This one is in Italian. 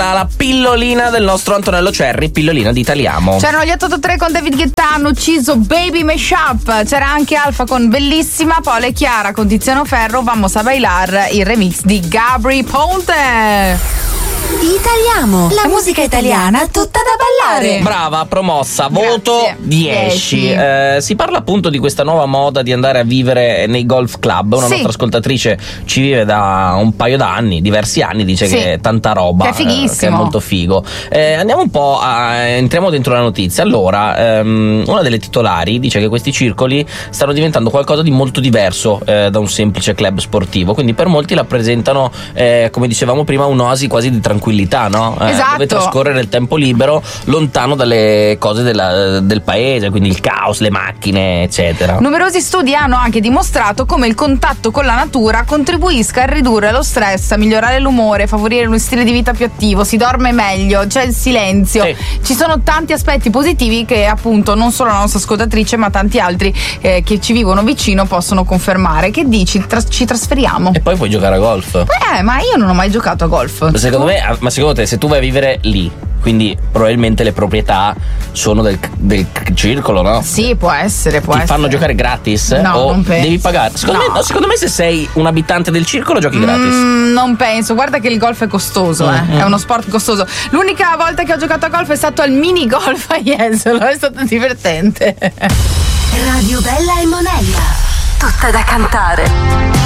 la pillolina del nostro Antonello Cerri, pillolina di Italiamo. C'erano gli 883 con David Guetta, hanno ucciso Baby Mashup. C'era anche Alfa con Bellissima, Paola e Chiara con Tiziano Ferro, Vamos a Bailar, il remix di Gabri Ponte. Italiamo, la musica italiana tutta da ballare. Brava, promossa, voto Grazie. 10. Si parla appunto di questa nuova moda di andare a vivere nei golf club. Una nostra ascoltatrice ci vive da un paio d'anni, diversi anni, dice che è tanta roba, che è fighissimo, che è molto figo. Andiamo un po' entriamo dentro la notizia. Allora, una delle titolari dice che questi circoli stanno diventando qualcosa di molto diverso da un semplice club sportivo, quindi per molti la presentano, come dicevamo prima, un'oasi quasi di tranquillità, no? Esatto. Dove trascorrere il tempo libero lontano dalle cose del paese, quindi il caos, le macchine, eccetera. Numerosi studi hanno anche dimostrato come il contatto con la natura contribuisca a ridurre lo stress, a migliorare l'umore, favorire uno stile di vita più attivo, si dorme meglio, c'è il silenzio. Ci sono tanti aspetti positivi che appunto non solo la nostra ascoltatrice ma tanti altri che ci vivono vicino possono confermare. Che dici? Ci trasferiamo? E poi puoi giocare a golf. Ma io non ho mai giocato a golf. Secondo me, ma secondo te, se tu vai a vivere lì, quindi probabilmente le proprietà sono del circolo, no? Sì, può essere. Ti fanno giocare gratis? No, o non penso. devi pagare? Secondo me se sei un abitante del circolo giochi gratis. Non penso, guarda che il golf è costoso, è uno sport costoso. L'unica volta che ho giocato a golf è stato al mini golf a Jesolo, è stato divertente. Radio Bella e Monella, tutta da cantare.